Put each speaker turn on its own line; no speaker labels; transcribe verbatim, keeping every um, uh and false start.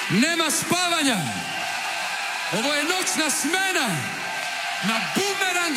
Nema spavanja. Ovo je noćna smena na Bumerang